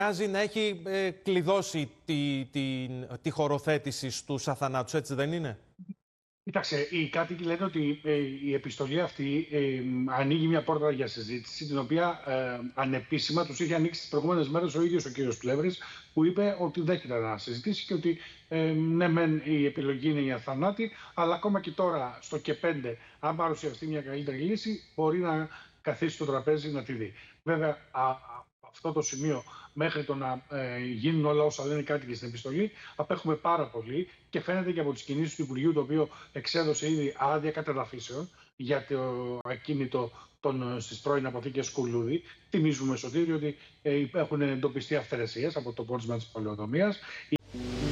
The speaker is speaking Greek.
μοιάζει να έχει κλειδώσει τη χωροθέτηση στους αθανάτους, έτσι δεν είναι? Κοίταξε, οι κάτοικοι λένε ότι η επιστολή αυτή ανοίγει μια πόρτα για συζήτηση, την οποία ανεπίσημα τους είχε ανοίξει τις προηγούμενες μέρες ο ίδιος ο κύριος Πλεύρης, που είπε ότι δέχεται να συζητήσει και ότι ναι, μεν η επιλογή είναι η αθανάτη, αλλά ακόμα και τώρα στο ΚΕ5, αν παρουσιαστεί μια καλύτερη λύση, μπορεί να καθίσει στο τραπέζι να τη δει. Βέβαια, αυτό το σημείο, μέχρι το να γίνουν όλα όσα λένε οι κάτοικοι στην επιστολή, απέχουμε πάρα πολύ και φαίνεται και από τις κινήσεις του Υπουργείου, το οποίο εξέδωσε ήδη άδεια κατεδαφίσεων για το ακίνητο στις πρώην αποθήκες Κουλούδη. Θυμίζουμε, Σωτήρη, ότι έχουν εντοπιστεί αυθαιρεσίες από το πόρισμα της πολεοδομίας.